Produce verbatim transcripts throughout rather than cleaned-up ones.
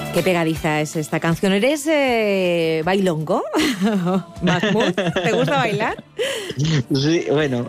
Qué pegadiza es esta canción. ¿Eres eh, bailongo, Mahmoud? ¿Te gusta bailar? Sí, bueno.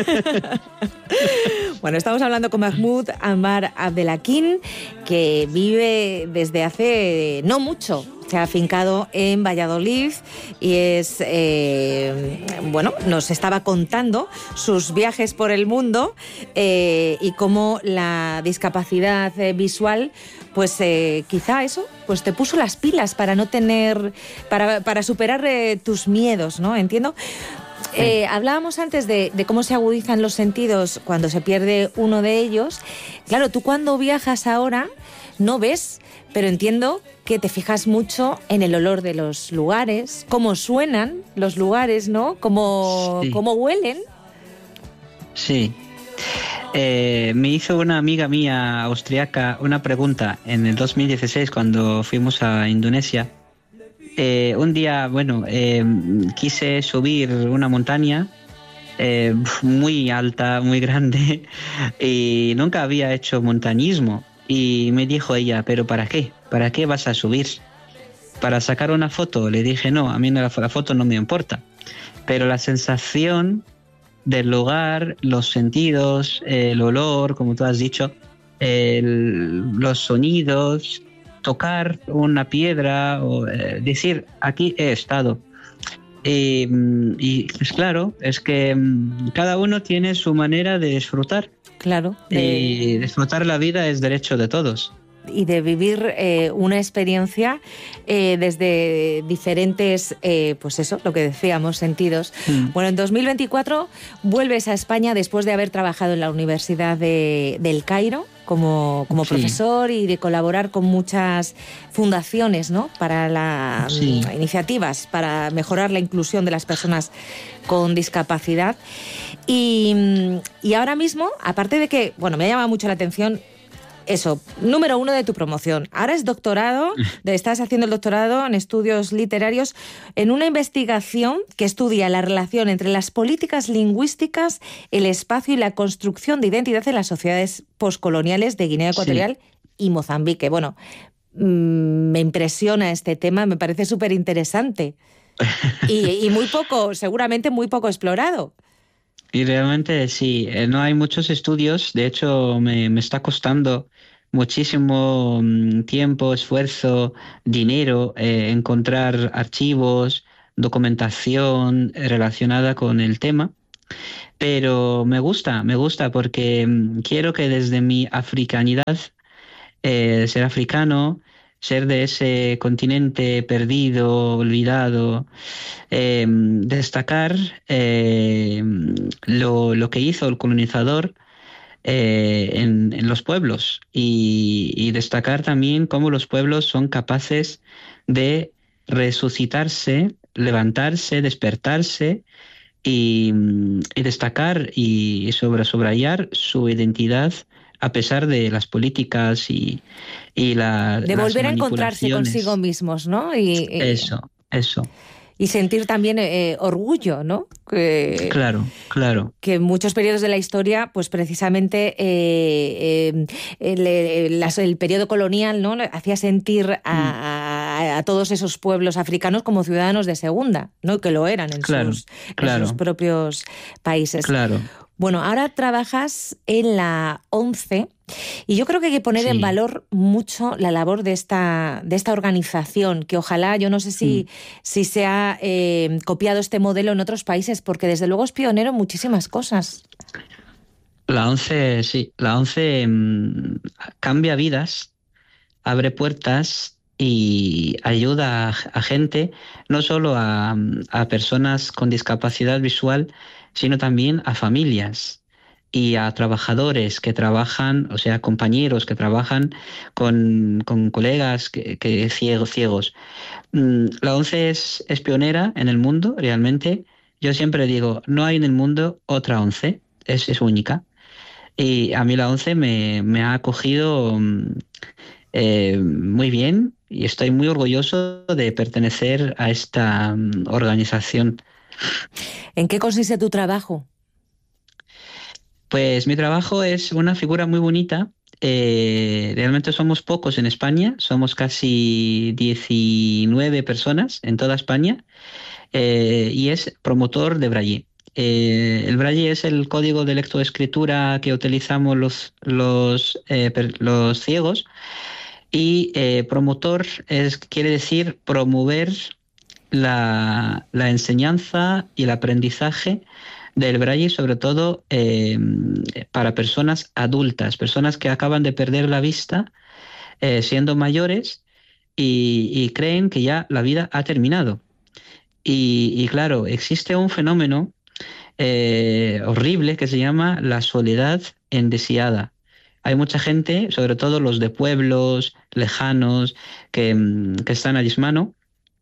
Bueno, estamos hablando con Mahmoud Anbar Abdelhakim, que vive desde hace no mucho. Se ha afincado en Valladolid y es, eh, bueno, nos estaba contando sus viajes por el mundo eh, y cómo la discapacidad eh, visual, pues eh, quizá eso, pues te puso las pilas para no tener, para, para superar eh, tus miedos, ¿no? Entiendo. Eh, hablábamos antes de, de cómo se agudizan los sentidos cuando se pierde uno de ellos. Claro, tú cuando viajas ahora no ves, pero entiendo que te fijas mucho en el olor de los lugares, cómo suenan los lugares, ¿no? Cómo, sí. cómo huelen. Sí. Eh, me hizo una amiga mía austriaca una pregunta en el dos mil dieciséis cuando fuimos a Indonesia. Eh, un día, bueno, eh, quise subir una montaña eh, muy alta, muy grande, y nunca había hecho montañismo. Y me dijo ella, ¿pero para qué? ¿Para qué vas a subir? ¿Para sacar una foto? Le dije, no, a mí la, la foto no me importa. Pero la sensación del lugar, los sentidos, el olor, como tú has dicho, el, los sonidos, tocar una piedra o eh, decir, aquí he estado. Y, y pues claro, es que cada uno tiene su manera de disfrutar. Claro. De... Y disfrutar la vida es derecho de todos. Y de vivir eh, una experiencia eh, desde diferentes, eh, pues eso, lo que decíamos, sentidos. Mm. Bueno, en dos mil veinticuatro vuelves a España después de haber trabajado en la Universidad de, del Cairo como, como sí. profesor y de colaborar con muchas fundaciones, ¿no? Para las sí. iniciativas para mejorar la inclusión de las personas con discapacidad. Y, y ahora mismo, aparte de que, bueno, me llama mucho la atención eso, número uno de tu promoción. Ahora es doctorado, estás haciendo el doctorado en estudios literarios en una investigación que estudia la relación entre las políticas lingüísticas, el espacio y la construcción de identidad en las sociedades poscoloniales de Guinea Ecuatorial sí. y Mozambique. Bueno, mmm, me impresiona este tema, me parece súper interesante y, y muy poco, seguramente muy poco explorado. Y realmente sí, no hay muchos estudios, de hecho me, me está costando muchísimo tiempo, esfuerzo, dinero eh, encontrar archivos, documentación relacionada con el tema, pero me gusta, me gusta porque quiero que desde mi africanidad, eh, ser africano, ser de ese continente perdido, olvidado, eh, destacar eh, lo, lo que hizo el colonizador eh, en, en los pueblos y, y destacar también cómo los pueblos son capaces de resucitarse, levantarse, despertarse y, y destacar y sobre, subrayar su identidad a pesar de las políticas y, y la, de volver a encontrarse consigo mismos, ¿no? Y, y, eso, eso. Y sentir también eh, orgullo, ¿no? Que, claro, claro. Que en muchos periodos de la historia, pues precisamente eh, eh, el, el, el periodo colonial, ¿no? Hacía sentir a, a, a todos esos pueblos africanos como ciudadanos de segunda, ¿no? Que lo eran en, claro, sus, claro. en sus propios países. Claro. Bueno, ahora trabajas en la ONCE y yo creo que hay que poner sí. en valor mucho la labor de esta, de esta organización, que ojalá, yo no sé si, mm. si se ha eh, copiado este modelo en otros países, porque desde luego es pionero en muchísimas cosas. La ONCE, sí, la ONCE mmm, cambia vidas, abre puertas y ayuda a, a gente, no solo a, a personas con discapacidad visual, sino también a familias y a trabajadores que trabajan, o sea, compañeros que trabajan con, con colegas que, que ciegos, ciegos. La ONCE es, es pionera en el mundo, realmente. Yo siempre digo, no hay en el mundo otra ONCE, es, es única. Y a mí la ONCE me, me ha acogido eh, muy bien y estoy muy orgulloso de pertenecer a esta um, organización. ¿En qué consiste tu trabajo? Pues mi trabajo es una figura muy bonita eh, realmente somos pocos en España, somos casi diecinueve personas en toda España, eh, y es promotor de Braille. Eh, el Braille es el código de lectoescritura que utilizamos los, los, eh, per- los ciegos, y eh, promotor es, quiere decir promover la, la enseñanza y el aprendizaje del Braille, sobre todo eh, para personas adultas, personas que acaban de perder la vista eh, siendo mayores, y, y creen que ya la vida ha terminado. Y, y claro, existe un fenómeno eh, horrible que se llama la soledad indeseada. Hay mucha gente, sobre todo los de pueblos lejanos, que, mm, que están a mano,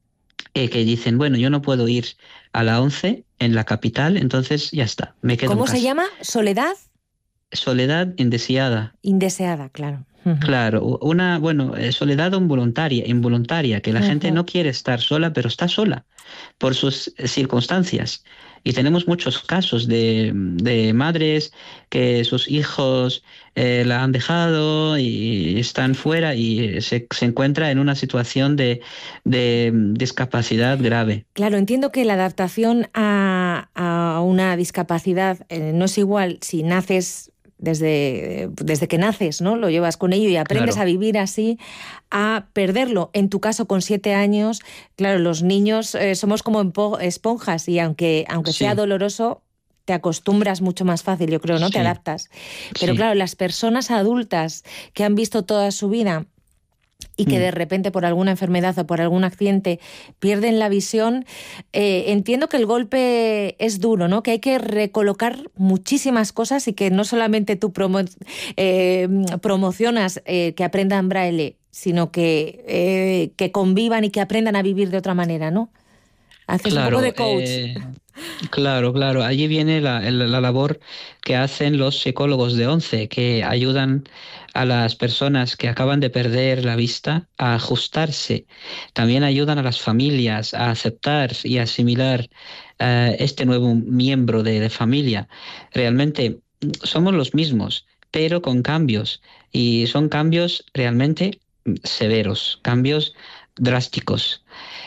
eh, que dicen, bueno, yo no puedo ir a la once en la capital, entonces ya está, me quedo en ¿Cómo se casa. llama? ¿Soledad? Soledad indeseada. Indeseada, claro. Ujú. Claro, u- una, bueno, eh, soledad involuntaria, involuntaria, que la gente Ujú. no quiere estar sola, pero está sola por sus eh, circunstancias. Y tenemos muchos casos de, de madres que sus hijos eh, la han dejado y están fuera, y se, se encuentra en una situación de, de mm, discapacidad grave. Claro, entiendo que la adaptación a, a una discapacidad eh, no es igual si naces desde, desde que naces, ¿no? Lo llevas con ello y aprendes Claro, a vivir así, a perderlo. En tu caso, con siete años, claro, los niños eh, somos como empo- esponjas y aunque, aunque sea sí, doloroso, te acostumbras mucho más fácil, yo creo, ¿no? Te sí, adaptas. Pero sí. claro, las personas adultas que han visto toda su vida y que Mm. de repente por alguna enfermedad o por algún accidente pierden la visión, eh, entiendo que el golpe es duro, ¿no? Que hay que recolocar muchísimas cosas y que no solamente tú promo- eh, promocionas eh, que aprendan braille, sino que, eh, que convivan y que aprendan a vivir de otra manera, ¿no? Haces un poco Claro, de coach. eh, claro, claro. Allí viene la, el- la labor que hacen los psicólogos de once, que ayudan a las personas que acaban de perder la vista a ajustarse. También ayudan a las familias a aceptar y asimilar eh, este nuevo miembro de, de familia. Realmente mm, somos los mismos, pero con cambios. Y son cambios realmente mm, severos, cambios drásticos.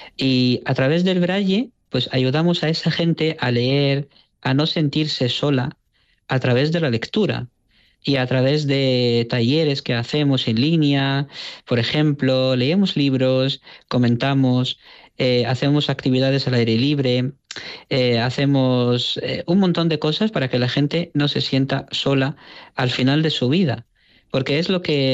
Y a través del braille, pues ayudamos a esa gente a leer, a no sentirse sola a través de la lectura y a través de talleres que hacemos en línea. Por ejemplo, leemos libros, comentamos, eh, hacemos actividades al aire libre, eh, hacemos eh, un montón de cosas para que la gente no se sienta sola al final de su vida. Porque es lo que